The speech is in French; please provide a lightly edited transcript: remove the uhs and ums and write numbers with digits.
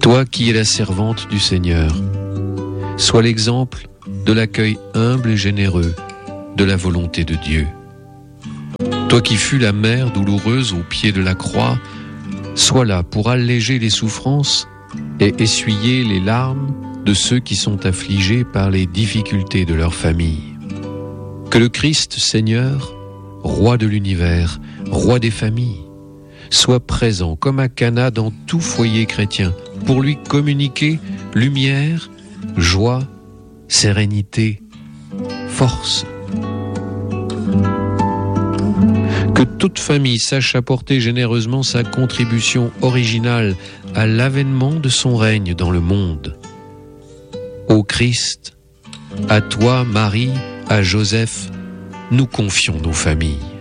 Toi qui es la servante du Seigneur, sois l'exemple de l'accueil humble et généreux de la volonté de Dieu. Toi qui fus la mère douloureuse au pied de la croix, sois là pour alléger les souffrances et essuyer les larmes de ceux qui sont affligés par les difficultés de leur famille. Que le Christ Seigneur, Roi de l'univers, Roi des familles, soit présent comme à Cana dans tout foyer chrétien pour lui communiquer lumière, joie, sérénité, force. Que toute famille sache apporter généreusement sa contribution originale à l'avènement de son règne dans le monde. Ô Christ, à toi, Marie, à Joseph, nous confions nos familles.